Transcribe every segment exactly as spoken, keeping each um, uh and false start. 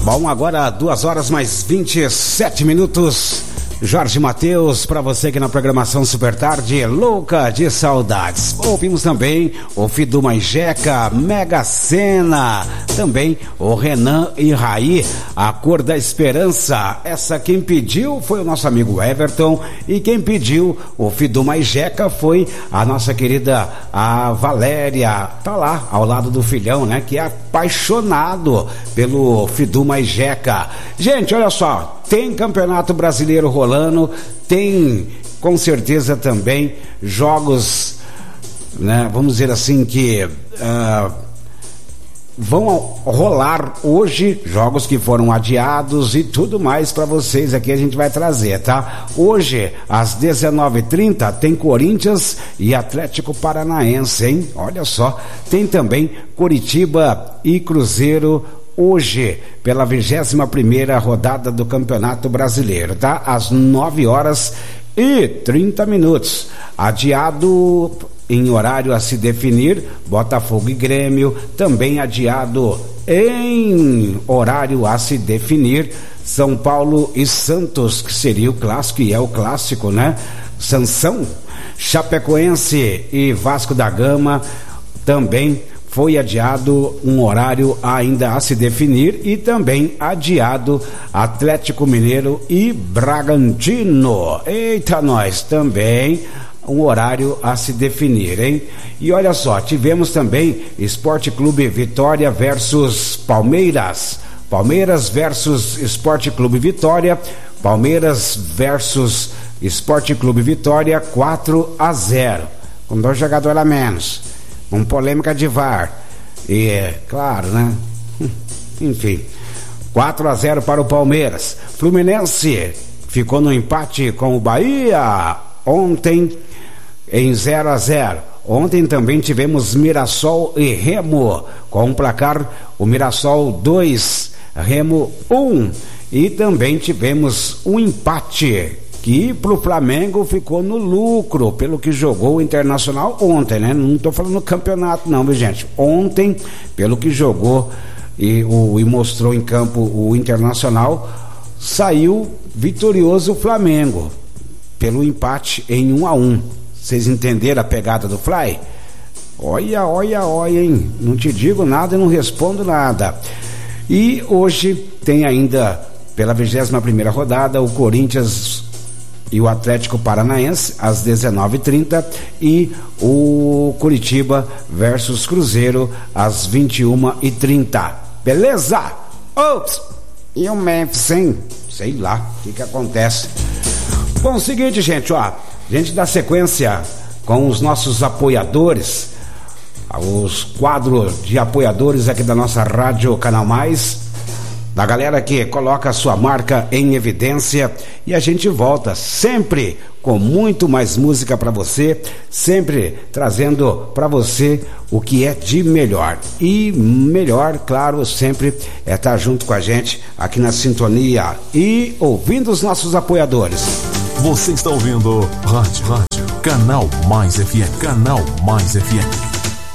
Bom, agora duas horas mais vinte e sete minutos. Jorge Mateus, para você aqui na programação Super Tarde, louca de saudades. Ouvimos também o Fidu Manjeca, Mega Sena, também o Renan e Raí, A Cor da Esperança. Essa quem pediu foi o nosso amigo Everton, e quem pediu o Fidu Manjeca foi a nossa querida a Valéria, tá lá ao lado do filhão, né, que é apaixonado pelo Fidu Manjeca. Gente, olha só, tem Campeonato Brasileiro rolando, tem com certeza também jogos, né, vamos dizer assim, que uh, vão rolar hoje, jogos que foram adiados e tudo mais para vocês aqui a gente vai trazer, tá? Hoje, às dezenove e trinta, tem Corinthians e Atlético Paranaense, hein? Olha só, tem também Coritiba e Cruzeiro hoje, pela vigésima primeira rodada do Campeonato Brasileiro, tá? Às nove horas e trinta minutos. Adiado em horário a se definir, Botafogo e Grêmio, também adiado em horário a se definir, São Paulo e Santos, que seria o clássico, e é o clássico, né? Sansão, Chapecoense e Vasco da Gama, também foi adiado um horário ainda a se definir, e também adiado Atlético Mineiro e Bragantino. Eita, nós, também um horário a se definir, hein? E olha só, tivemos também Esporte Clube Vitória versus Palmeiras. Palmeiras versus Esporte Clube Vitória. Palmeiras versus Esporte Clube Vitória, quatro a zero. Com dois jogadores a menos. Um polêmica de V A R. E é claro, né? Enfim, quatro a zero para o Palmeiras. Fluminense ficou no empate com o Bahia ontem em zero a zero. Ontem também tivemos Mirassol e Remo, com o placar o Mirassol dois, Remo um. E também tivemos um empate que pro Flamengo ficou no lucro pelo que jogou o Internacional ontem, né? Não tô falando do campeonato não, viu, gente? Ontem, pelo que jogou e, o, e mostrou em campo o Internacional, saiu vitorioso o Flamengo pelo empate em um a um. Vocês entenderam a pegada do Fly? Olha, olha, olha, hein? Não te digo nada e não respondo nada. E hoje tem ainda, pela vigésima primeira rodada, o Corinthians e o Atlético Paranaense às dezenove e trinta, e o Coritiba versus Cruzeiro às vinte e uma e trinta. Beleza? Ops! E o Memphis, hein? Sei lá o que que acontece. Bom, o seguinte, gente, ó, a gente dá sequência com os nossos apoiadores, os quadros de apoiadores aqui da nossa Rádio Canal Mais, da galera que coloca a sua marca em evidência, e a gente volta sempre com muito mais música para você, sempre trazendo para você o que é de melhor. E melhor, claro, sempre é estar junto com a gente aqui na sintonia e ouvindo os nossos apoiadores. Você está ouvindo Rádio, Rádio Canal Mais F M, Canal Mais F M.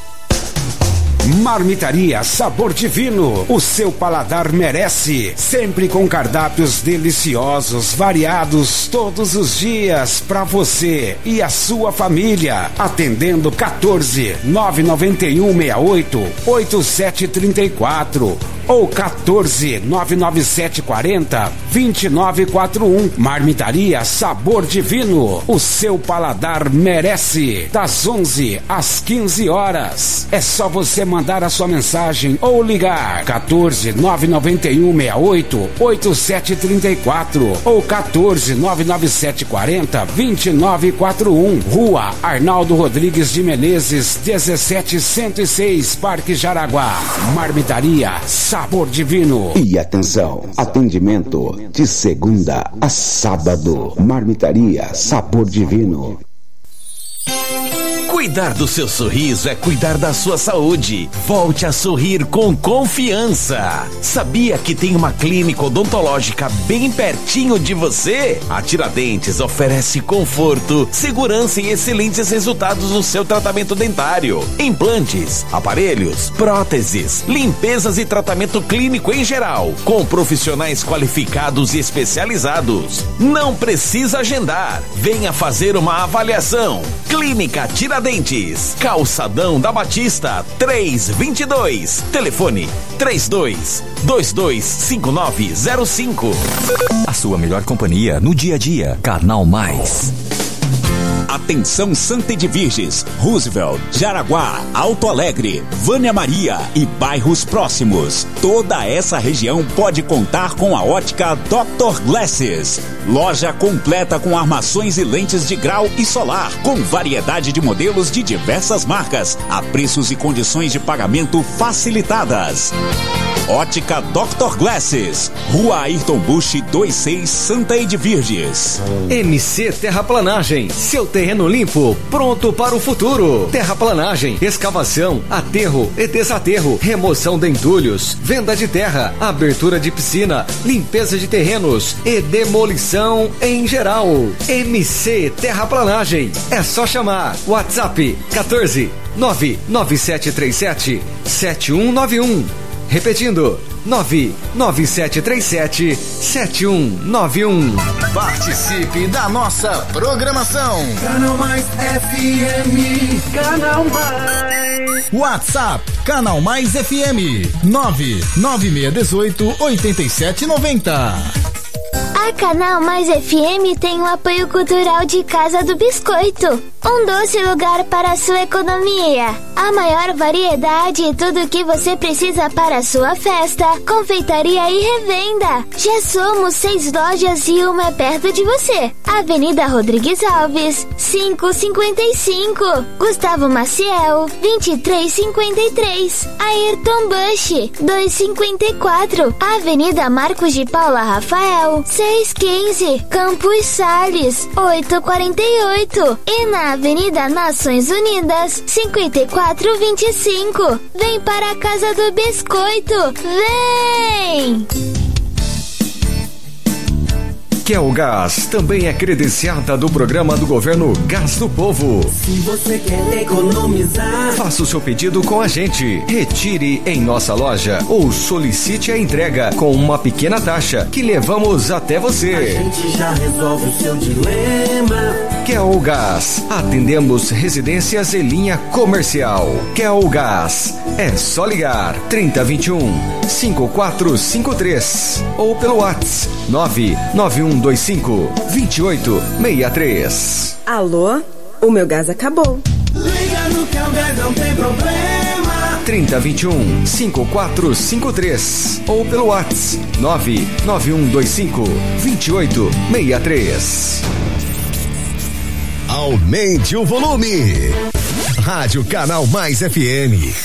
Marmitaria Sabor Divino, o seu paladar merece, sempre com cardápios deliciosos, variados todos os dias para você e a sua família, atendendo quatorze, nove nove um, seis oito, oito sete três quatro ou quatorze, nove nove sete quatro zero, dois nove quatro um. Marmitaria Sabor Divino, o seu paladar merece, das onze às quinze horas. É só você mandar a sua mensagem ou ligar quatorze, nove nove um, seis oito, oito sete três quatro ou quatorze, nove nove sete quatro zero, dois nove quatro um. Rua Arnaldo Rodrigues de Menezes, dezessete cento e seis, Parque Jaraguá. Marmitaria Sabor Divino. E atenção, atendimento de segunda a sábado. Marmitaria Sabor Divino. Cuidar do seu sorriso é cuidar da sua saúde. Volte a sorrir com confiança. Sabia que tem uma clínica odontológica bem pertinho de você? A Tiradentes oferece conforto, segurança e excelentes resultados no seu tratamento dentário. Implantes, aparelhos, próteses, limpezas e tratamento clínico em geral, com profissionais qualificados e especializados. Não precisa agendar. Venha fazer uma avaliação. Clínica Tiradentes, Calçadão da Batista, três vinte e dois. Telefone três dois dois dois cinco nove zero cinco. A sua melhor companhia no dia a dia. Canal Mais. Atenção Santa Edviges, Roosevelt, Jaraguá, Alto Alegre, Vânia Maria e bairros próximos. Toda essa região pode contar com a ótica doutor Glasses. Loja completa com armações e lentes de grau e solar, com variedade de modelos de diversas marcas, a preços e condições de pagamento facilitadas. Ótica doutor Glasses, Rua Ayrton Busch vinte e seis, Santa Edvirges. M C Terraplanagem, seu terreno limpo, pronto para o futuro. Terraplanagem, escavação, aterro e desaterro, remoção de entulhos, venda de terra, abertura de piscina, limpeza de terrenos e demolição em geral. M C Terraplanagem, é só chamar. WhatsApp quatorze nove nove sete três sete sete um nove um. Repetindo, nove nove sete três sete sete um nove um. Participe da nossa programação. Canal Mais F M. Canal Mais. WhatsApp, Canal Mais F M. nove nove seis um oito oito sete nove zero. A Canal Mais F M tem o apoio cultural de Casa do Biscoito, um doce lugar para a sua economia. A maior variedade e tudo o que você precisa para a sua festa, confeitaria e revenda. Já somos seis lojas e uma é perto de você. Avenida Rodrigues Alves, quinhentos e cinquenta e cinco. Gustavo Maciel, vinte e três cinquenta e três. Ayrton Busch, duzentos e cinquenta e quatro. Avenida Marcos de Paula Rafael, seiscentos e quinze. Campos Sales, oitocentos e quarenta e oito. E na Avenida Nações Unidas, cinquenta e quatro vinte e cinco. Vem para a Casa do Biscoito. Vem! Kelgás também é credenciada do programa do governo Gás do Povo. Se você quer economizar, faça o seu pedido com a gente. Retire em nossa loja ou solicite a entrega com uma pequena taxa que levamos até você. A gente já resolve o seu dilema. Kelgás, atendemos residências e linha comercial. Kelgás, é só ligar trinta vinte e um, cinquenta e quatro cinquenta e três ou pelo WhatsApp nove nove um dois cinco, dois oito seis três. Alô? O meu gás acabou. Liga no Kelgás, não tem problema. trinta vinte e um, cinquenta e quatro cinquenta e três ou pelo WhatsApp nove nove um dois cinco, dois oito seis três. Aumente o volume. Rádio Canal Mais F M.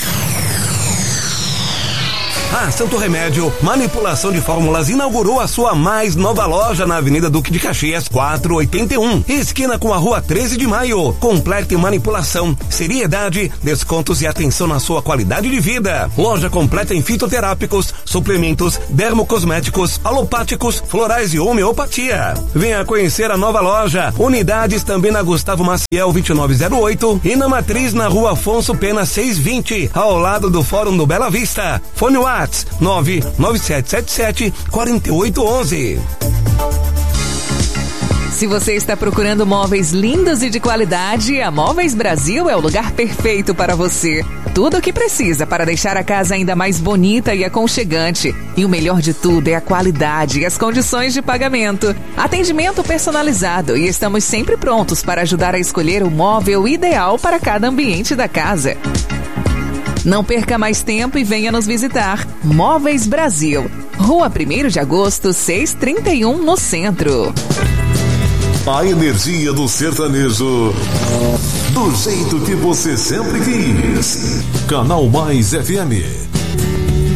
A Santo Remédio Manipulação de Fórmulas inaugurou a sua mais nova loja na Avenida Duque de Caxias, quatrocentos e oitenta e um, esquina com a Rua treze de Maio. Completa em manipulação, seriedade, descontos e atenção na sua qualidade de vida. Loja completa em fitoterápicos, suplementos, dermocosméticos, alopáticos, florais e homeopatia. Venha conhecer a nova loja. Unidades também na Gustavo Maciel vinte e nove zero oito e na Matriz na Rua Afonso Pena seiscentos e vinte, ao lado do Fórum do Bela Vista. Fone WhatsApp nove nove sete sete sete quatro oito um um. Se você está procurando móveis lindos e de qualidade, a Móveis Brasil é o lugar perfeito para você. Tudo o que precisa para deixar a casa ainda mais bonita e aconchegante. E o melhor de tudo é a qualidade e as condições de pagamento. Atendimento personalizado e estamos sempre prontos para ajudar a escolher o móvel ideal para cada ambiente da casa. Não perca mais tempo e venha nos visitar. Móveis Brasil, Rua primeiro de agosto, seiscentos e trinta e um, no centro. A energia do sertanejo, do jeito que você sempre quis. Canal Mais F M.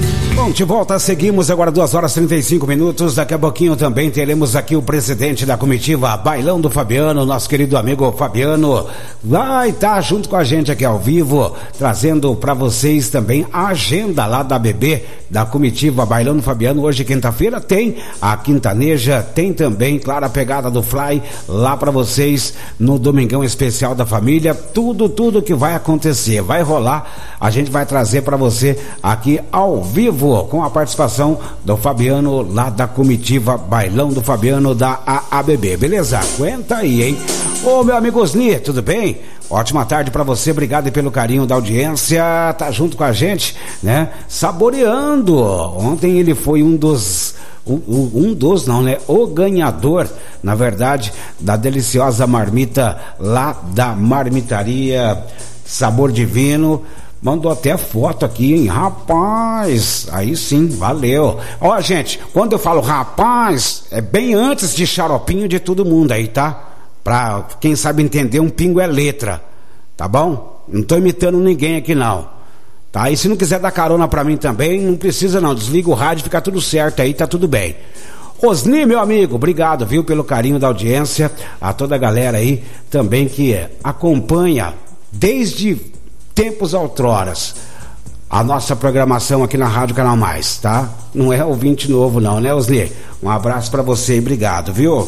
Bom, de volta, seguimos agora duas horas e trinta e cinco minutos. Daqui a pouquinho também teremos aqui o presidente da comitiva Bailão do Fabiano, nosso querido amigo Fabiano, vai estar junto com a gente aqui ao vivo, trazendo para vocês também a agenda lá da B B, da comitiva Bailão do Fabiano. Hoje, quinta-feira, tem a Quintaneja, tem também, claro, a pegada do Fly lá para vocês no Domingão Especial da Família. Tudo, tudo que vai acontecer, vai rolar, a gente vai trazer para você aqui ao vivo, com a participação do Fabiano lá da comitiva Bailão do Fabiano da A A B B, beleza? Aguenta aí, hein? Ô, meu amigo Osni, tudo bem? Ótima tarde pra você, obrigado pelo carinho da audiência, tá junto com a gente, né? Saboreando. Ontem ele foi um dos um, um dos não, né? O ganhador, na verdade, da deliciosa marmita lá da Marmitaria Sabor Divino. Mandou até foto aqui, hein? Rapaz, aí sim, valeu. Ó, gente, quando eu falo rapaz, é bem antes de xaropinho de todo mundo aí, tá? Pra quem sabe entender, um pingo é letra, tá bom? Não tô imitando ninguém aqui não, tá? E se não quiser dar carona pra mim também, não precisa não, desliga o rádio, fica tudo certo aí, tá tudo bem. Osni, meu amigo, obrigado, viu, pelo carinho da audiência, a toda a galera aí também que acompanha desde tempos outroras a nossa programação aqui na Rádio Canal Mais, tá? Não é ouvinte novo não, né, Osni? Um abraço pra você e obrigado, viu?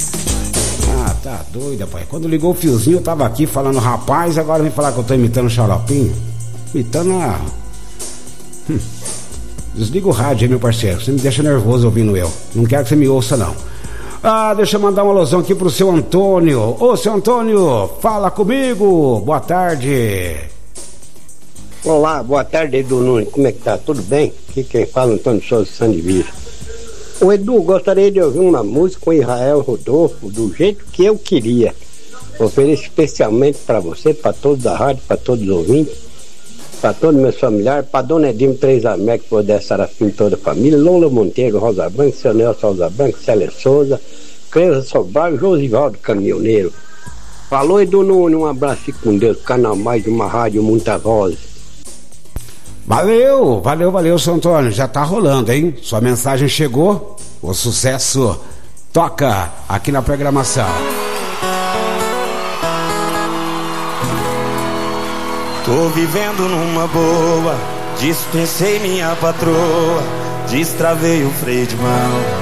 Ah, tá doido, pai. Quando ligou o fiozinho eu tava aqui falando rapaz, agora vem falar que eu tô imitando o xaropinho. Imitando a... Hum. Desliga o rádio aí, meu parceiro, você me deixa nervoso ouvindo eu. Não quero que você me ouça não. Ah, deixa eu mandar uma alusão aqui pro seu Antônio. Ô, seu Antônio, fala comigo. Boa tarde. Olá, boa tarde, Edu Nunes, como é que tá? Tudo bem? Aqui quem fala é Antônio Souza Sandivir. Ô Edu, gostaria de ouvir uma música com Israel Rodolfo, do jeito que eu queria. Ofereço especialmente para você, para todos da rádio, para todos os ouvintes, para todos meus familiares, para Dona Edimo Três América, Poder Sarafim, toda a família, Lola Monteiro, Rosa Branca, seu Nelson Rosa Branca, Célia Souza, Cleusa Sobral, Josivaldo Caminhoneiro. Falou, Edu Nunes, um abraço, fique com Deus, canal Mais de uma rádio, muita voz. Valeu, valeu, valeu, seu Antônio, já tá rolando, hein? Sua mensagem chegou, o sucesso toca aqui na programação. Tô vivendo numa boa, dispensei minha patroa, destravei o freio de mão.